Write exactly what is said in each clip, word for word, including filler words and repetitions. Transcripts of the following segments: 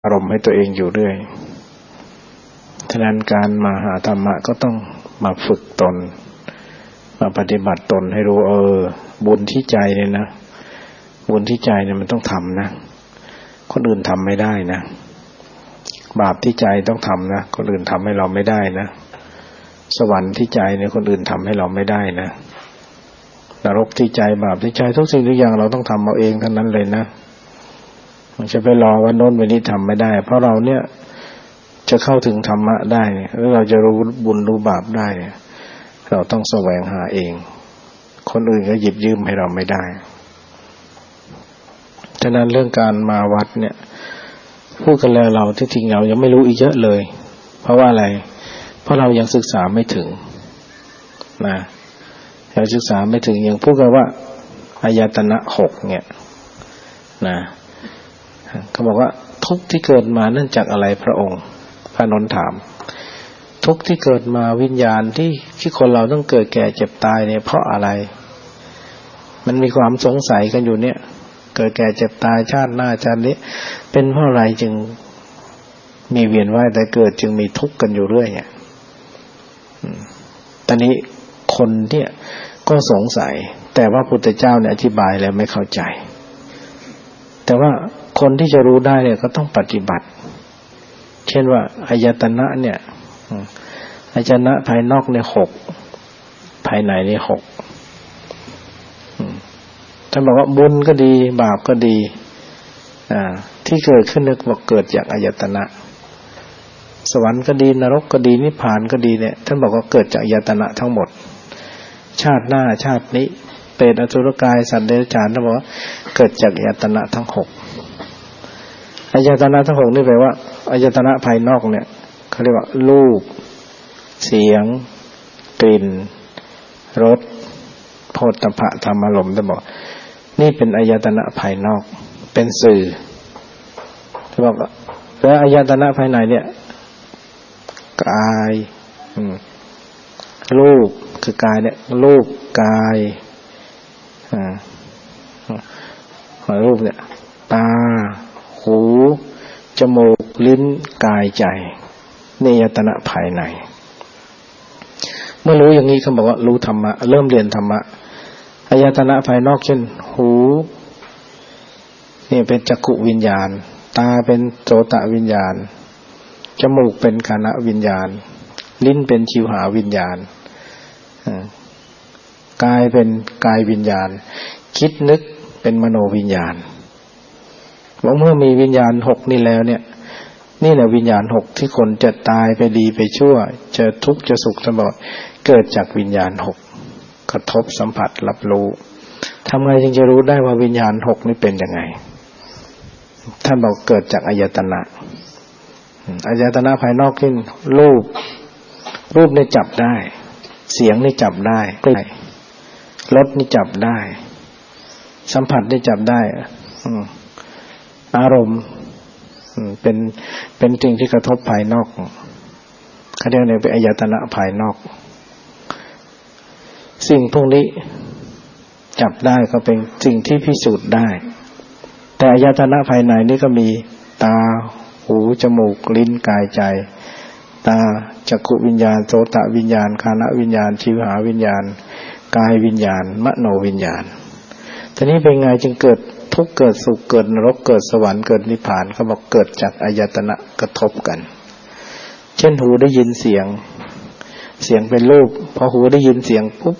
อารมณ์ให้ตัวเองอยู่เรื่อยฉะนั้นการมาหาธรรมะก็ต้องมาฝึกตนมาปฏิบัติตนให้รู้เออบุญที่ใจเนี่ยนะบุญที่ใจเนี่ยมันต้องทำนะคนอื่นทำไม่ได้นะบาปที่ใจต้องทำนะคนอื่นทำให้เราไม่ได้นะสวรรค์ที่ใจเนี่ยคนอื่นทำให้เราไม่ได้นะนรกที่ใจบาปที่ใจทุกสิ่งทุกอย่างเราต้องทำเอาเองทั้งนั้นเลยนะมันจะไปรอว่าโน้นวันนี้ทำไม่ได้เพราะเราเนี่ยจะเข้าถึงธรรมะได้หรือเราจะรู้บุญรู้บาปได้เราต้องแสวงหาเองคนอื่นก็หยิบยืมให้เราไม่ได้ฉะนั้นเรื่องการมาวัดเนี่ยพูดกันแล้วเราที่จริงเรายังไม่รู้อีกเยอะเลยเพราะว่าอะไรเพราะเรายังศึกษาไม่ถึงนะยังศึกษาไม่ถึงยังพูดกันว่าอายตนะหกเนี่ยนะเขาบอกว่าทุกข์ที่เกิดมาเนื่องจากอะไรพระองค์พระนนท์ถามทุกข์ที่เกิดมาวิญญาณที่ที่คนเราต้องเกิดแก่เจ็บตายเนี่ยเพราะอะไรมันมีความสงสัยกันอยู่เนี่ยเกิดแก่เจ็บตายชาติหน้าชาตินี้เป็นเพราะอะไรจึงมีเวียนว่ายแต่เกิดจึงมีทุกข์กันอยู่เรื่อยเนี่ยตอนนี้คนเนี่ยก็สงสัยแต่ว่าพุทธเจ้าเนี่ยอธิบายแล้วไม่เข้าใจแต่ว่าคนที่จะรู้ได้เนี่ยก็ต้องปฏิบัติเช่นว่าอายตนะเนี่ยอายตนะภายนอกเนี่ยหกภายในนี่หกท่านบอกว่าบุญก็ดีบาปก็ดีอ่าที่เกิดขึ้นเนี่ยบอกเกิดจากอายตนะสวรรค์ก็ดีนรกก็ดีนิพพานก็ดีเนี่ยท่านบอกว่าเกิดจากอายตนะทั้งหมดชาติหน้าชาตินี้เปรตอสุรกายสัตว์เดรัจฉานท่านบอกว่าเกิดจากอายตนะทั้งหกอายตนะทั้งหกนี่แปลว่าอายตนะภายนอกเนี่ยเขาเรียกว่ารูปเสียงกลิ่นรสโผฏฐัพพะธรรมารมณ์ท่านบอกนี่เป็นอายตนะภายนอกเป็นสื่อท่านบอกแล้วอายตนะภายในเนี่ยกายรูปคือกายเนี่ยรูปกายอ่ารูปเนี่ยตาหูจมูกลิ้นกายใจนี่อายตนะภายในเมื่อรู้อย่างนี้เขาบอกว่ารู้ธรรมะเริ่มเรียนธรรมะอายตนะภายนอกเช่นหูนี่เป็นจักขุวิญญาณตาเป็นโสตวิญญาณจมูกเป็นฆานวิญญาณลิ้นเป็นชิวหาวิญญาณกายเป็นกายวิญญาณคิดนึกเป็นมโนวิญญาณเมื่อมีวิญญาณหกนี่แล้วเนี่ยนี่แหละวิญญาณหกที่คนจะตายไปดีไปชั่วจะทุกข์จะสุขจะบ่เกิดจากวิญญาณหกกระทบสัมผัสรับรู้ทำไงจึงจะรู้ได้ว่าวิญญาณหกนี่เป็นยังไงท่านบอกเกิดจากอายตนะอายตนะภายนอกขึ้นรูปรูปนี่จับได้เสียงนี่จับได้รสนี่จับได้สัมผัสนี่จับได้อารมณ์เป็นเป็นสิ่งที่กระทบภายนอกเขาเรียกว่าเป็นอายตนะภายนอกสิ่งพวกนี้จับได้ก็เป็นสิ่งที่พิสูจน์ได้แต่อายตนะภายในนี่ก็มีตาหูจมูกลิ้นกายใจตาจักขุวิญญาณโสตวิญญาณฆานวิญญาณชิวหาวิญญาณกายวิญญาณมโนวิญญาณทีนี้เป็นไงจึงเกิดทุกข์เกิดสุขเกิดนรกเกิดสวรรค์เกิดนิพพานเขาบอกเกิดจากอายตนะกระทบกันเช่นหูได้ยินเสียงเสียงเป็นรูปพอหูได้ยินเสียงปุ๊บ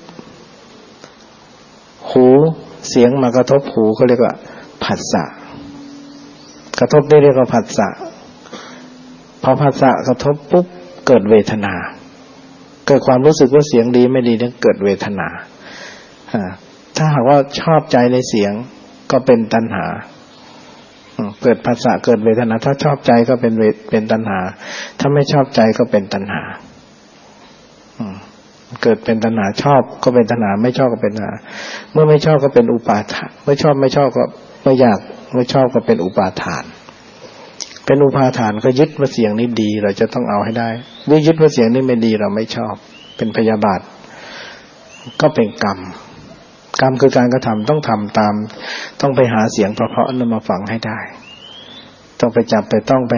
หูเสียงมากระทบหูเขาเรียกว่าผัสสะกระทบได้เรียกว่าผัสสะพอผัสสะกระทบปุ๊บเกิดเวทนาเกิดความรู้สึกว่าเสียงดีไม่ดีเนี่ยเกิดเวทนาถ้าหากว่าชอบใจในเสียงก็เป็นตัณหาเกิดผัสสะเกิดเวทนาถ้าชอบใจก็เป็นเป็นตัณหาถ้าไม่ชอบใจก็เป็นตัณหาเกิดเป็นตัณหาชอบก็เป็นตัณหาไม่ชอบก็เป็นตัณหาเมื่อไม่ชอบก็เป็นอุปาทานเมื่อชอบไม่ชอบก็ไม่อยากไม่ชอบก็เป็นอุปาทานเป็นอุปาทานก็ยึดว่าเสียงนี้ดีเราจะต้องเอาให้ได้หรือยึดว่าเสียงนี้ไม่ดีเราไม่ชอบเป็นพยาบาทก็เป็นกรรมกรรมคือการกระทำต้องทำตามต้องไปหาเสียงเพราะๆนั้นมาฟังให้ได้ต้องไปจับไปต้องไป